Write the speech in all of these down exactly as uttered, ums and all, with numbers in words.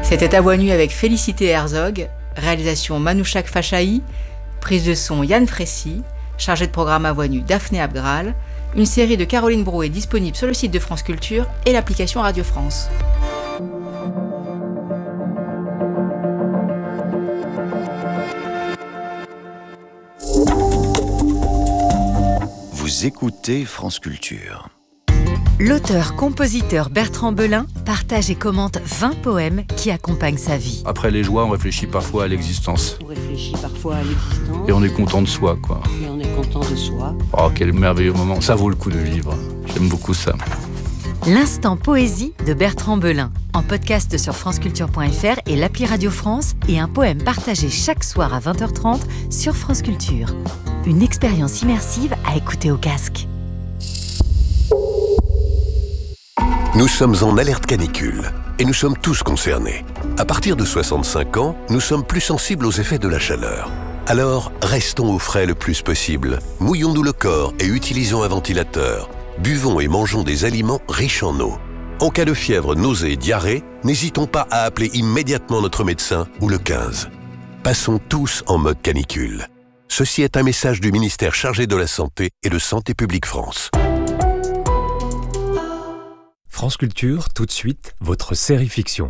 C'était À Voix Nues avec Félicité Herzog, réalisation Manouchak Fachahi, prise de son Yann Frécy, chargé de programme À Voix Nues Daphné Abgral. Une série de Caroline Brouet est disponible sur le site de France Culture et l'application Radio France. Vous écoutez France Culture. L'auteur-compositeur Bertrand Belin partage et commente vingt poèmes qui accompagnent sa vie. Après les joies, on réfléchit parfois à l'existence. On réfléchit parfois à l'existence. Et on est content de soi, quoi. Et on est content de soi. Oh, quel merveilleux moment. Ça vaut le coup de vivre. J'aime beaucoup ça. L'instant poésie de Bertrand Belin, en podcast sur franceculture point f r et l'appli Radio France, et un poème partagé chaque soir à vingt heures trente sur France Culture. Une expérience immersive à écouter au casque. Nous sommes en alerte canicule et nous sommes tous concernés. À partir de soixante-cinq ans, nous sommes plus sensibles aux effets de la chaleur. Alors, restons au frais le plus possible. Mouillons-nous le corps et utilisons un ventilateur. Buvons et mangeons des aliments riches en eau. En cas de fièvre, nausée, diarrhée, n'hésitons pas à appeler immédiatement notre médecin ou le quinze. Passons tous en mode canicule. Ceci est un message du ministère chargé de la Santé et de Santé publique France. France Culture, tout de suite, votre série fiction.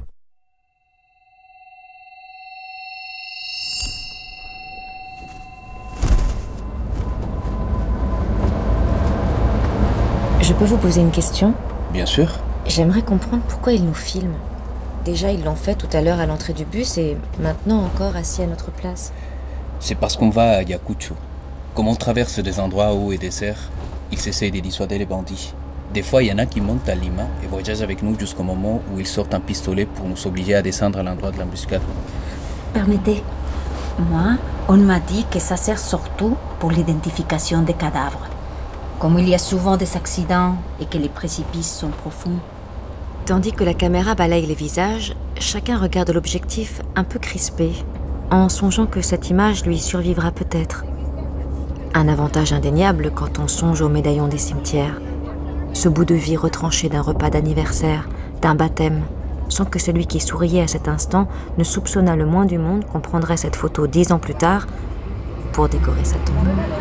Je peux vous poser une question ? Bien sûr. J'aimerais comprendre pourquoi ils nous filment. Déjà, ils l'ont fait tout à l'heure à l'entrée du bus et maintenant encore assis à notre place. C'est parce qu'on va à Ayacucho. Comme on traverse des endroits hauts et déserts, ils essayent de dissuader les bandits. Des fois, il y en a qui montent à Lima et voyagent avec nous jusqu'au moment où ils sortent un pistolet pour nous obliger à descendre à l'endroit de l'embuscade. Permettez, moi, on m'a dit que ça sert surtout pour l'identification des cadavres. Comme il y a souvent des accidents et que les précipices sont profonds. Tandis que la caméra balaye les visages, chacun regarde l'objectif un peu crispé, en songeant que cette image lui survivra peut-être. Un avantage indéniable quand on songe au médaillon des cimetières. Ce bout de vie retranché d'un repas d'anniversaire, d'un baptême, sans que celui qui souriait à cet instant ne soupçonnât le moins du monde qu'on prendrait cette photo dix ans plus tard pour décorer sa tombe.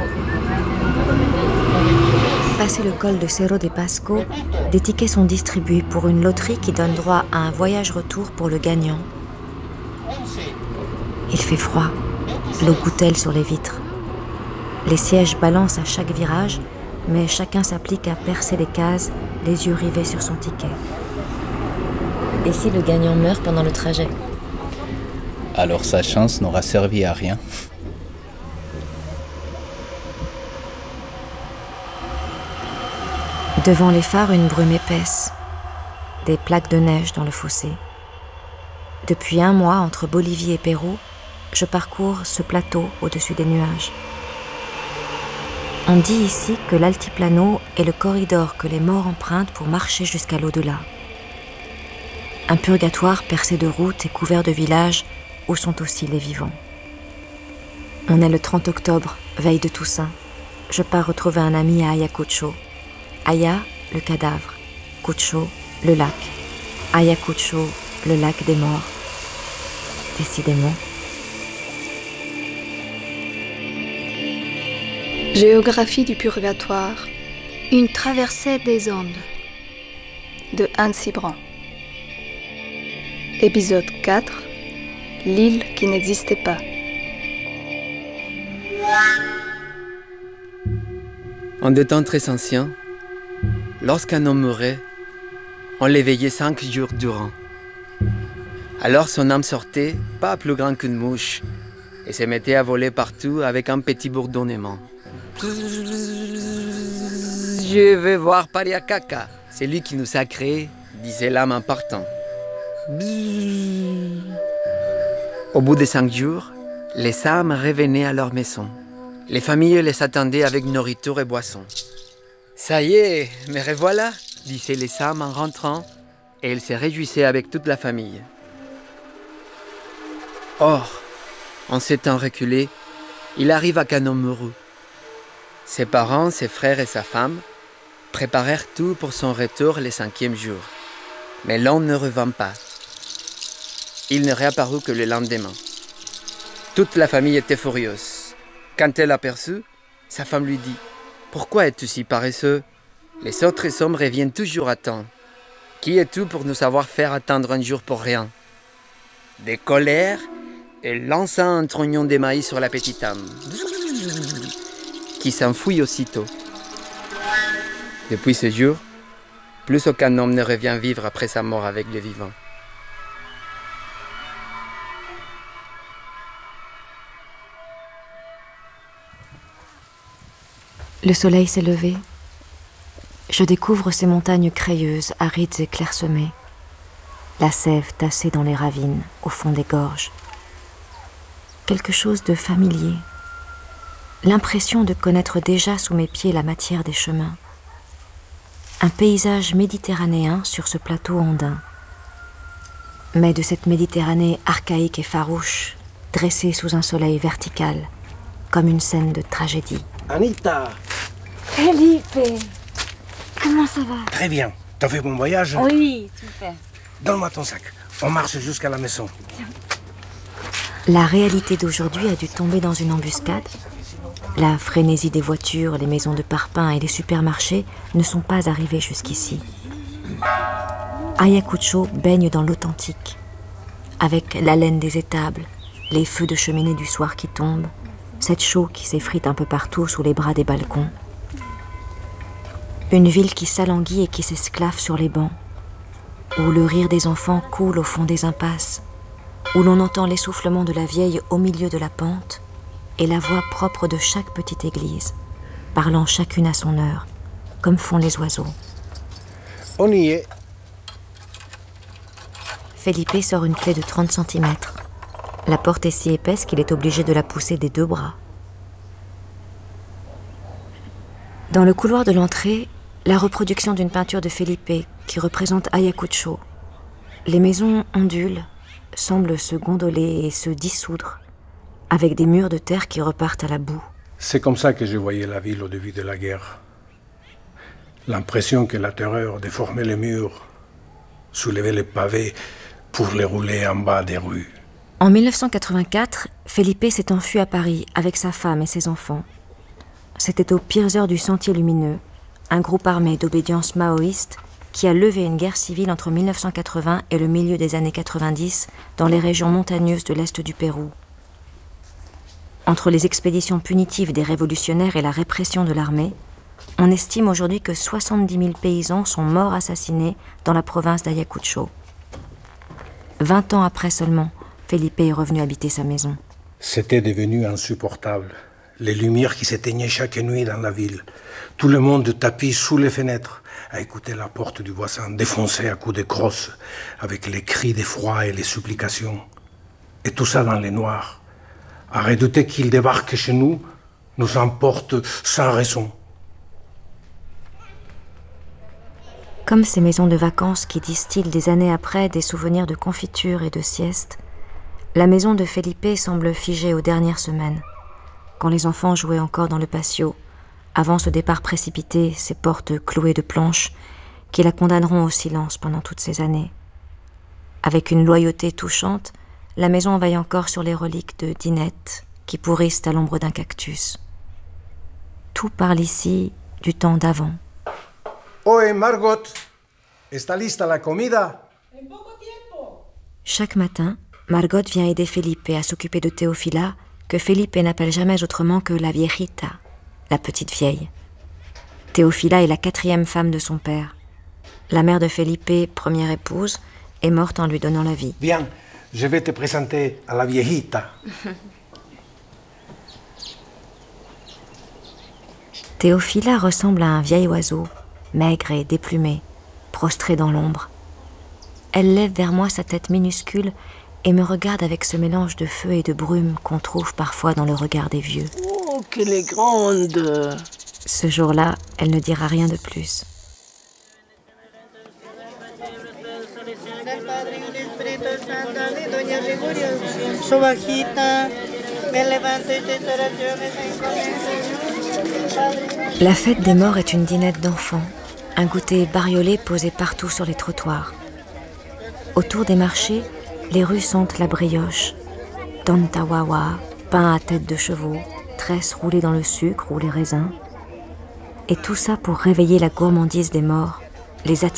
Passé le col de Cerro de Pasco, des tickets sont distribués pour une loterie qui donne droit à un voyage-retour pour le gagnant. Il fait froid, l'eau goutèle sur les vitres. Les sièges balancent à chaque virage, mais chacun s'applique à percer les cases, les yeux rivés sur son ticket. Et si le gagnant meurt pendant le trajet ? Alors sa chance n'aura servi à rien. Devant les phares, une brume épaisse. Des plaques de neige dans le fossé. Depuis un mois, entre Bolivie et Pérou, je parcours ce plateau au-dessus des nuages. On dit ici que l'altiplano est le corridor que les morts empruntent pour marcher jusqu'à l'au-delà. Un purgatoire percé de routes et couvert de villages où sont aussi les vivants. On est le trente octobre, veille de Toussaint. Je pars retrouver un ami à Ayacucho. Aya, le cadavre. Cucho, le lac. Ayacucho, le lac des morts. Décidément. Géographie du purgatoire. Une traversée des ondes. De Anne Cibran. Épisode quatre. L'île qui n'existait pas. En des temps très anciens, lorsqu'un homme mourait, on l'éveillait cinq jours durant. Alors son âme sortait, pas plus grand qu'une mouche, et se mettait à voler partout avec un petit bourdonnement. Je vais voir Pariakaka, c'est lui qui nous a créés, disait l'âme en partant. Au bout de cinq jours, les âmes revenaient à leur maison. Les familles les attendaient avec nourriture et boissons. Ça y est, me revoilà, disaient les âmes en rentrant, et elles se réjouissaient avec toute la famille. Or, en ces temps reculés, il arrive à Kanomuru. Ses parents, ses frères et sa femme préparèrent tout pour son retour le cinquième jour. Mais l'homme ne revint pas. Il ne réapparut que le lendemain. Toute la famille était furieuse. Quand elle l'aperçut, sa femme lui dit « Pourquoi es-tu si paresseux? Les autres hommes reviennent toujours à temps. Qui es-tu pour nous savoir faire attendre un jour pour rien ?» De colère, elle lança un trognon de maïs sur la petite âme, qui s'enfuit aussitôt. Depuis ce jour, plus aucun homme ne revient vivre après sa mort avec les vivants. Le soleil s'est levé. Je découvre ces montagnes crayeuses, arides et clairsemées. La sève tassée dans les ravines, au fond des gorges. Quelque chose de familier. L'impression de connaître déjà sous mes pieds la matière des chemins. Un paysage méditerranéen sur ce plateau andin. Mais de cette Méditerranée archaïque et farouche, dressée sous un soleil vertical, comme une scène de tragédie. Anita! Felipe! Comment ça va? Très bien. T'as fait bon voyage? Oui, super. Donne-moi ton sac. On marche jusqu'à la maison. La réalité d'aujourd'hui a dû tomber dans une embuscade. La frénésie des voitures, les maisons de parpaing et les supermarchés ne sont pas arrivés jusqu'ici. Ayacucho baigne dans l'authentique, avec l'haleine des étables, les feux de cheminée du soir qui tombent, cette chaux qui s'effrite un peu partout sous les bras des balcons. Une ville qui s'alanguit et qui s'esclaffe sur les bancs, où le rire des enfants coule au fond des impasses, où l'on entend l'essoufflement de la vieille au milieu de la pente et la voix propre de chaque petite église, parlant chacune à son heure, comme font les oiseaux. On y est. Felipe sort une clé de trente centimètres. La porte est si épaisse qu'il est obligé de la pousser des deux bras. Dans le couloir de l'entrée, la reproduction d'une peinture de Felipe qui représente Ayacucho. Les maisons ondulent, semblent se gondoler et se dissoudre, avec des murs de terre qui repartent à la boue. C'est comme ça que je voyais la ville au début de la guerre. L'impression que la terreur déformait les murs, soulevait les pavés pour les rouler en bas des rues. En mille neuf cent quatre-vingt-quatre, Felipe s'est enfui à Paris avec sa femme et ses enfants. C'était aux pires heures du Sentier Lumineux, un groupe armé d'obédience maoïste qui a levé une guerre civile entre mille neuf cent quatre-vingts et le milieu des années quatre-vingt-dix dans les régions montagneuses de l'est du Pérou. Entre les expéditions punitives des révolutionnaires et la répression de l'armée, on estime aujourd'hui que soixante-dix mille paysans sont morts assassinés dans la province d'Ayacucho. Vingt ans après seulement, Felipe est revenu habiter sa maison. C'était devenu insupportable. Les lumières qui s'éteignaient chaque nuit dans la ville. Tout le monde tapis sous les fenêtres, à écouter la porte du voisin défoncée à coups de crosse, avec les cris d'effroi et les supplications. Et tout ça dans les noirs. À redouter qu'il débarque chez nous, nous emporte sans raison. Comme ces maisons de vacances qui distillent des années après des souvenirs de confiture et de sieste, la maison de Felipe semble figée aux dernières semaines, quand les enfants jouaient encore dans le patio, avant ce départ précipité, ces portes clouées de planches qui la condamneront au silence pendant toutes ces années. Avec une loyauté touchante, la maison veille encore sur les reliques de Dinette qui pourrissent à l'ombre d'un cactus. Tout parle ici du temps d'avant. Oye, Margot, ¿está lista la comida? Chaque matin, Margot vient aider Felipe à s'occuper de Teofila, que Felipe n'appelle jamais autrement que la viejita, la petite vieille. Teofila est la quatrième femme de son père. La mère de Felipe, première épouse, est morte en lui donnant la vie. Bien, je vais te présenter à la viejita. Teofila ressemble à un vieil oiseau, maigre et déplumé, prostré dans l'ombre. Elle lève vers moi sa tête minuscule et me regarde avec ce mélange de feu et de brume qu'on trouve parfois dans le regard des vieux. Oh, qu'elle est grande! Ce jour-là, elle ne dira rien de plus. La fête des morts est une dînette d'enfants, un goûter bariolé posé partout sur les trottoirs. Autour des marchés, Les rues sentent la brioche, tantawawa, pain à tête de chevaux, tresses roulées dans le sucre ou les raisins. Et tout ça pour réveiller la gourmandise des morts, les attirer